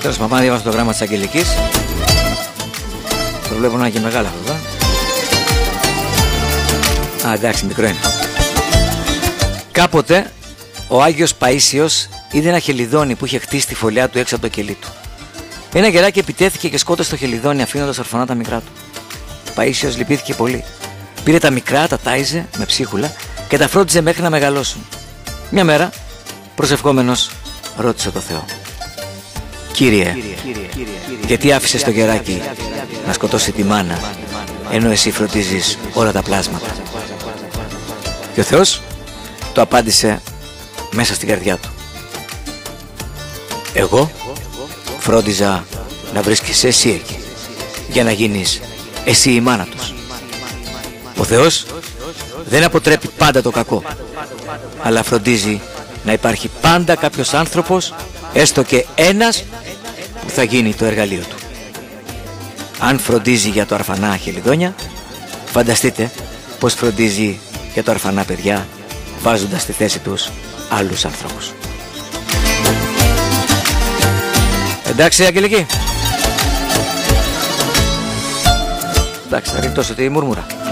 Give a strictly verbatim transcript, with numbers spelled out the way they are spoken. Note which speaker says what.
Speaker 1: Τέλος πάντων, διαβάζω το γράμμα της Αγγελικής. Το βλέπω να είναι και μεγάλα αυτό εδώ. Α, εντάξει, μικρό είναι. Κάποτε ο Άγιος Παΐσιος είδε ένα χελιδόνι που είχε χτίσει τη φωλιά του έξω από το κελί του. Ένα γεράκι επιτέθηκε και σκότωσε το χελιδόνι, αφήνοντας ορφανά τα μικρά του. Ο Παΐσιος λυπήθηκε πολύ. Πήρε τα μικρά, τα τάιζε με ψίχουλα και τα φρόντιζε μέχρι να μεγαλώσουν. Μια μέρα, προσευχόμενος, ρώτησε το Θεό: Κύριε, κύριε, κύριε, κύριε γιατί άφησες το γεράκι να σκοτώσει τη μάνα, ενώ εσύ φροντίζεις όλα τα πλάσματα? Και ο Θεός το απάντησε μέσα στην καρδιά του: Εγώ φρόντιζα να βρίσκεις εσύ εκεί, για να γίνεις εσύ η μάνα τους. Ο Θεός δεν αποτρέπει πάντα το κακό, αλλά φροντίζει να υπάρχει πάντα κάποιος άνθρωπος, έστω και ένας, που θα γίνει το εργαλείο του. Αν φροντίζει για το αρφανά χελιδόνια, φανταστείτε πως φροντίζει για το αρφανά παιδιά, βάζοντας στη θέση τους άλλους ανθρώπους. Εντάξει, Αγγελική? Εντάξει, θα ρίχνω τόσο τη μουρμούρα.